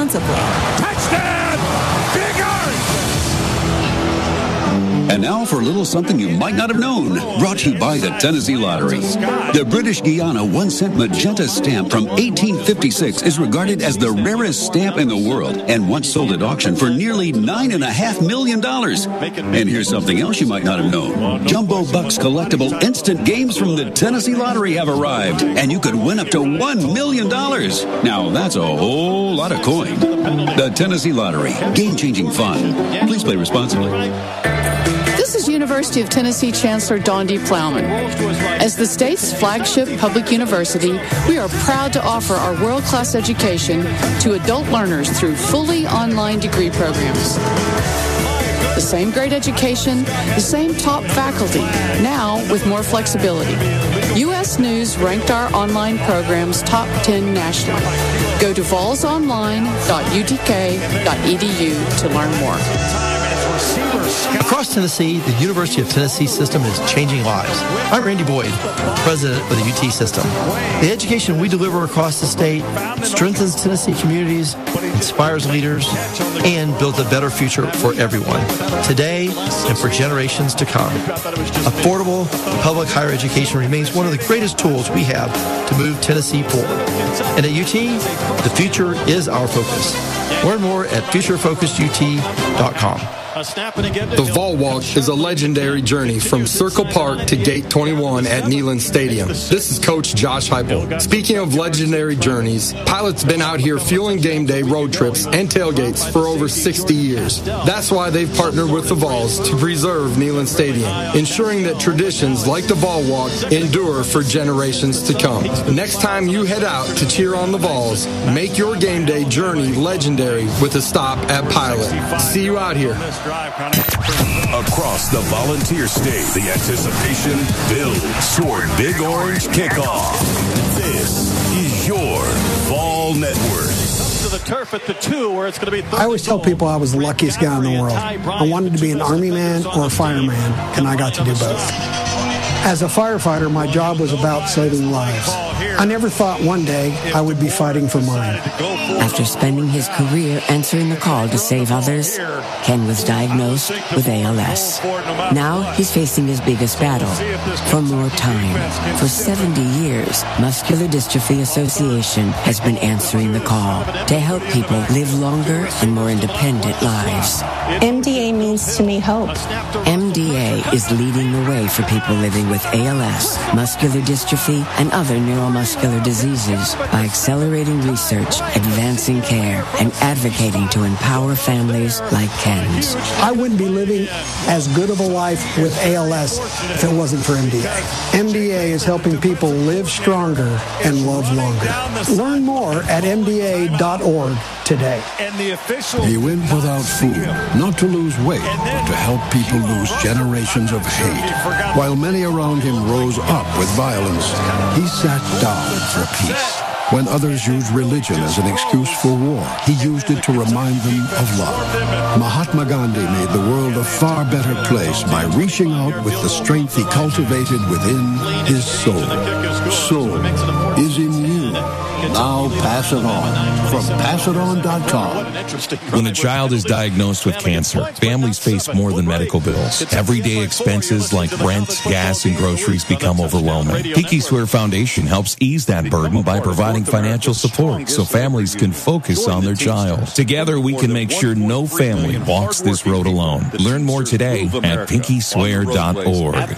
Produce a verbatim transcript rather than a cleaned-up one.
responsibly. Touchdown! Big Orange! And now for a little something you might not have known. Brought to you by the Tennessee Lottery. The British Guiana one-cent magenta stamp from eighteen fifty-six is regarded as the rarest stamp in the world and once sold at auction for nearly nine point five million dollars. And here's something else you might not have known. Jumbo Bucks collectible instant games from the Tennessee Lottery have arrived, and you could win up to one million dollars. Now, that's a whole lot of coin. The Tennessee Lottery. Game-changing fun. Please play responsibly. This is University of Tennessee Chancellor Dawn D. Plowman. As the state's flagship public university, we are proud to offer our world-class education to adult learners through fully online degree programs. The same great education, the same top faculty, now with more flexibility. U S News ranked our online programs top ten nationally. Go to vols online dot u t k dot e d u to learn more. Across Tennessee, the University of Tennessee system is changing lives. I'm Randy Boyd, president of the U T system. The education we deliver across the state strengthens Tennessee communities, inspires leaders, and builds a better future for everyone, today and for generations to come. Affordable public higher education remains one of the greatest tools we have to move Tennessee forward. And at U T, the future is our focus. Learn more at future focus u t dot com. The Vol Walk is a legendary journey from Circle Park to Gate twenty-one at Neyland Stadium. This is Coach Josh Heupel. Speaking of legendary journeys, Pilot's been out here fueling game day road trips and tailgates for over sixty years. That's why they've partnered with the Vols to preserve Neyland Stadium, ensuring that traditions like the Vol Walk endure for generations to come. Next time you head out to cheer on the Vols, make your game day journey legendary with a stop at Pilot. See you out here. Across the Volunteer State, the anticipation builds toward Big Orange kickoff. This is your Vol Network. I always tell people I was the luckiest guy in the world. I wanted to be an Army man or a fireman, and I got to do both. As a firefighter, my job was about saving lives. I never thought one day I would be fighting for mine. After spending his career answering the call to save others, Ken was diagnosed with A L S. Now he's facing his biggest battle, for more time. For seventy years, Muscular Dystrophy Association has been answering the call to help people live longer and more independent lives. M D A means to me hope. M D A is leading the way for people living with A L S, muscular dystrophy, and other neuromuscular diseases by accelerating research, advancing care, and advocating to empower families like Ken's. I wouldn't be living as good of a life with A L S if it wasn't for M D A. M D A is helping people live stronger and love longer. Learn more at m d a dot org today. He went without food, not to lose weight, but to help people lose generations of hate. While many around him rose up with violence, he sat down for peace. When others used religion as an excuse for war, he used it to remind them of love. Mahatma Gandhi made the world a far better place by reaching out with the strength he cultivated within his soul. Soul is in you. Now pass it on from pass it on dot com. When a child is diagnosed with cancer, families face more than medical bills. Everyday expenses like rent, gas, and groceries become overwhelming. Pinky Swear Foundation helps ease that burden by providing financial support so families can focus on their child. Together, we can make sure no family walks this road alone. Learn more today at pinky swear dot org.